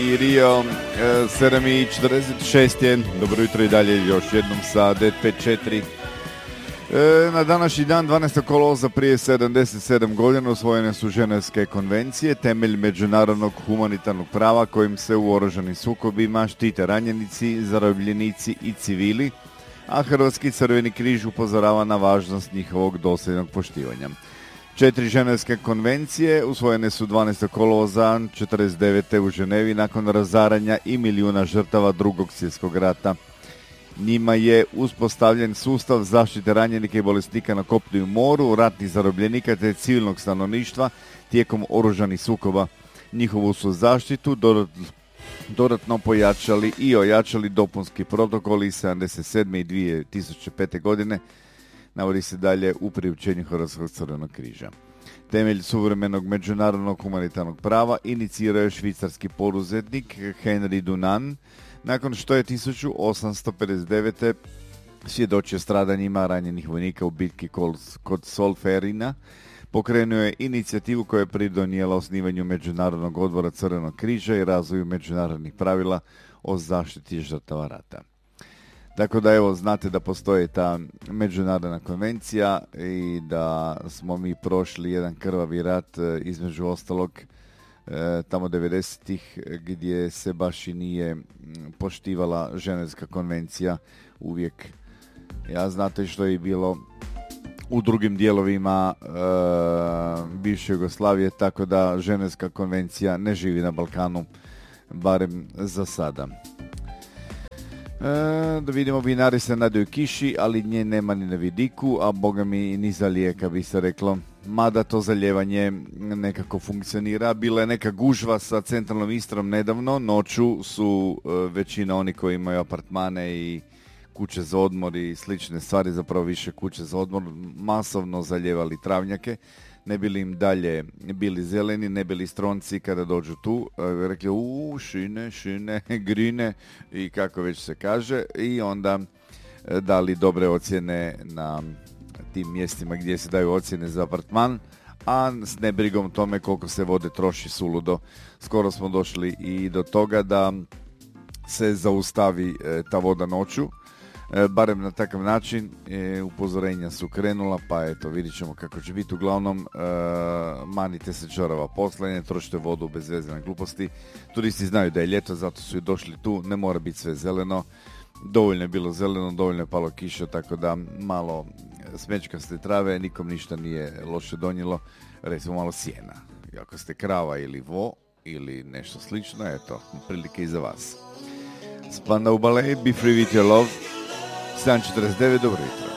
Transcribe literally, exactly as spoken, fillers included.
I Rio sedam i četrdeset šest je, dobro jutro i dalje još jednom sa devet pet četiri. E, na današnji dan dvanaestog kolovoza prije sedamdeset sedam godina usvojene su Ženevske konvencije, temelj međunarodnog humanitarnog prava kojim se u oružanim sukobima štite ranjenici, zarobljenici i civili, a Hrvatski crveni križ upozorava na važnost njihovog dosljednog poštivanja. Četiri Ženevske konvencije usvojene su dvanaestog kolovoza četrdeset devete u Ženevi nakon razaranja i milijuna žrtava drugog svjetskog rata. Njima je uspostavljen sustav zaštite ranjenika i bolesnika na kopnu i moru, ratnih zarobljenika te civilnog stanovništva tijekom oružanih sukoba. Njihovu su zaštitu dodatno pojačali i ojačali dopunski protokoli iz sedamdeset sedme i dvije tisuće pete godine, navodi se dalje u priopćenju Hrvatskog crvenog križa. Temelj suvremenog međunarodnog humanitarnog prava inicirao je švicarski poduzetnik Henri Dunant, nakon što je tisuću osamsto pedeset devete svjedočio stradanjima ranjenih vojnika u bitki kod Solferina. Pokrenuo je inicijativu koja je pridonijela osnivanju Međunarodnog odbora Crvenog križa i razvoju međunarodnih pravila o zaštiti žrtava rata. Tako da evo, znate da postoji ta međunarodna konvencija i da smo mi prošli jedan krvavi rat, između ostalog tamo devedesetih gdje se baš i nije poštivala Ženevska konvencija uvijek. Ja znate što je bilo u drugim dijelovima e, bivše Jugoslavije, tako da Ženevska konvencija ne živi na Balkanu, barem za sada. E, da vidimo, vinari se nadaju kiši, ali nje nema ni na vidiku, a boga mi ni za lijeka, bi se reklo. Mada to zaljevanje nekako funkcionira. Bila je neka gužva sa centralnom Istrom nedavno. Noću su e, većina oni koji imaju apartmane i kuće za odmor i slične stvari, zapravo više kuće za odmor, masovno zaljevali travnjake. Ne bili im dalje bili zeleni, ne bili stronci kada dođu tu. E, rekli, u, šine, šine, grine i kako već se kaže. I onda e, dali dobre ocjene na tim mjestima gdje se daju ocjene za apartman, a s nebrigom tome koliko se vode troši suludo. Skoro smo došli i do toga da se zaustavi e, ta voda noću, e, barem na takav način. E, upozorenja su krenula, pa eto, vidit ćemo kako će biti. Uglavnom, e, manite se čorava posla, ne trošite vodu bez veze na gluposti. Turisti znaju da je ljeto, zato su i došli tu, ne mora biti sve zeleno. Dovoljno je bilo zeleno, dovoljno je palo kiša, tako da malo smećkaste trave, nikom ništa nije loše donijelo, recimo malo sjena. I ako ste krava ili vo ili nešto slično, eto, prilike i za vas. Spandau Ballet, Be Free With Your Love, sedam četrdeset devet, dobro jutro.